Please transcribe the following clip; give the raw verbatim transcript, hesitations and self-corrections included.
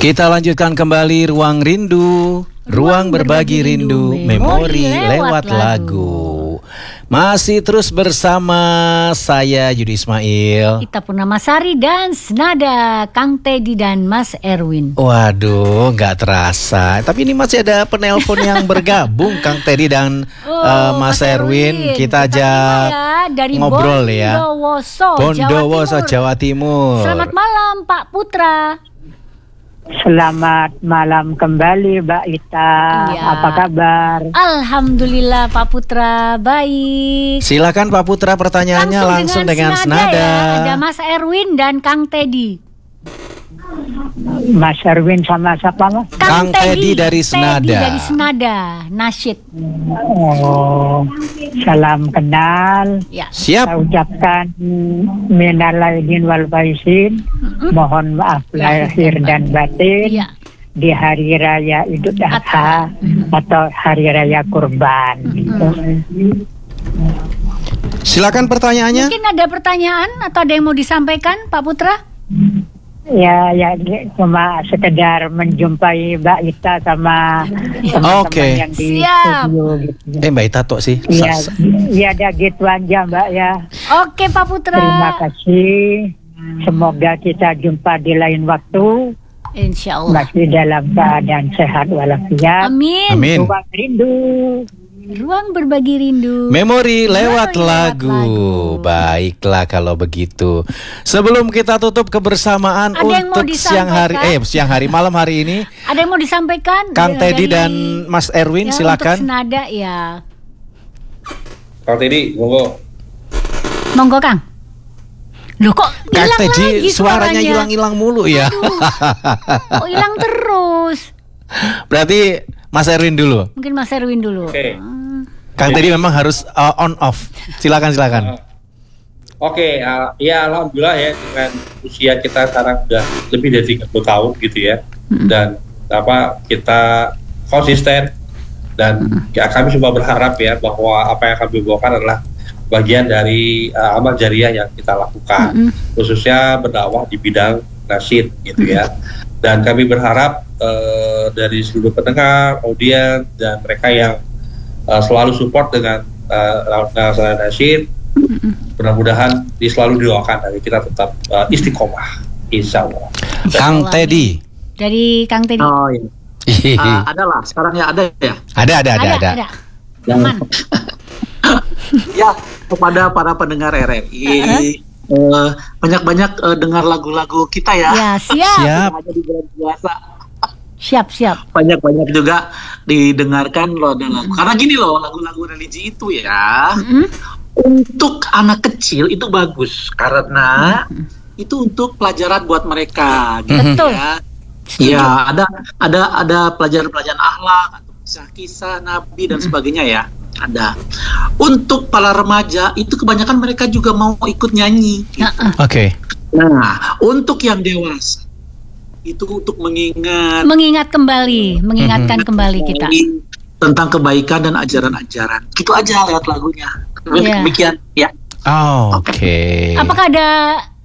Kita lanjutkan kembali Ruang Rindu, Ruang Berbagi Rindu, Memori lewat lagu. Masih terus bersama saya Yudi Ismail, Ita Purnamasari dan senada Kang Teddy dan Mas Erwin. Waduh, nggak terasa. Tapi ini masih ada penelpon yang bergabung, Kang Teddy dan Oh, uh, Mas, Mas Erwin. Erwin. Kita ajak ya, dari ngobrol ya. Bondowoso, Bondowoso, Jawa Timur. Selamat malam, Pak Putra. Selamat malam kembali, Mbak Ita. Ya. Apa kabar? Alhamdulillah, Pak Putra, baik. Silakan Pak Putra, pertanyaannya langsung, langsung dengan, dengan senada. Ya. Ada Mas Erwin dan Kang Teddy. Mas Erwin sama siapa, Mas? Kang, Kang Teddy, Teddy dari Senada. Teddy dari Senada, nasyid. Oh, salam kenal. Ya. Siap. Saya ucapkan minal aidin wal faizin. Mm-hmm. Mohon maaf lahir dan batin. Ya. Di hari raya Idul Adha mm-hmm. atau hari raya kurban. Mm-hmm. Silakan pertanyaannya. Mungkin ada pertanyaan atau ada yang mau disampaikan, Pak Putra? Ya, ya cuma sekedar menjumpai Mbak Ita sama teman-teman okay. yang di Siap. studio gitu. Eh Mbak Ita tuh sih. Iya, ya ada gitu aja Mbak ya. Oke Pak Putra. Terima kasih. Semoga kita jumpa di lain waktu. Insya Allah. Masih dalam keadaan sehat walafiat. Amin. Amin. Ruang rindu. Ruang berbagi rindu. Memori lewat, Memori lagu. lewat lagu. Baiklah kalau begitu. Sebelum kita tutup kebersamaan ada untuk siang hari eh siang hari malam hari ini. Ada yang mau disampaikan? Kang Teddy dari, dan Mas Erwin ya, silakan. Untuk senada ya. Kang Teddy, monggo. Monggo Kang. Loh kok Kang hilang Teddy lagi suaranya hilang-hilang mulu ya. Kok hilang terus? Berarti Mas Erwin dulu. Mungkin Mas Erwin dulu. Oke. Okay. Kang Teddy memang harus uh, on off. Silakan silakan. Uh, Oke, okay, uh, ya alhamdulillah ya dengan usia kita sekarang sudah lebih dari tiga puluh tahun gitu ya. Hmm. Dan apa kita konsisten dan hmm. ya kami cuma berharap ya bahwa apa yang kami bawakan adalah bagian dari uh, amal jariah yang kita lakukan, hmm. khususnya berdakwah di bidang nasyid gitu ya. Dan kami berharap uh, dari seluruh pendengar, audiens dan mereka yang Uh, selalu support dengan uh, nasyid, mudah-mudahan di selalu didoakan dari kita tetap uh, istiqomah, insya Allah. Kang Teddy. Dari Kang Teddy. Oh iya. uh, ada lah, sekarang ya ada ya. Ada ada ada ada. ada. Aman. Ya, kepada para pendengar R R I, uh-huh. uh, banyak-banyak uh, dengar lagu-lagu kita ya. Ya siap. Siap. Ada di bulan puasa. Siap siap. Banyak-banyak juga didengarkan loh dalam. Mm-hmm. Karena gini loh, lagu-lagu religi itu ya, mm-hmm. untuk anak kecil itu bagus karena mm-hmm. itu untuk pelajaran buat mereka. Gitu. Betul. Ya. Ya, ada ada ada pelajaran-pelajaran akhlak atau kisah-kisah Nabi dan sebagainya ya. Ada. Untuk para remaja itu kebanyakan mereka juga mau ikut nyanyi. Gitu. Uh-uh. Oke. Okay. Nah, untuk yang dewasa itu untuk mengingat mengingat kembali, mengingatkan mm-hmm. kembali kita tentang kebaikan dan ajaran-ajaran. Gitu aja lewat lagunya. Yeah. Demikian ya. Oh, oke. Okay. Apakah ada